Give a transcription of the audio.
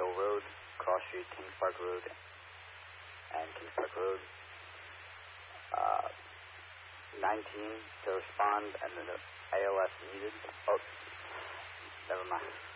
Hill Road, Cross Street, Kings Park Road, and Kings Park Road. 19 to respond, and then the ALS needed. Oh, never mind.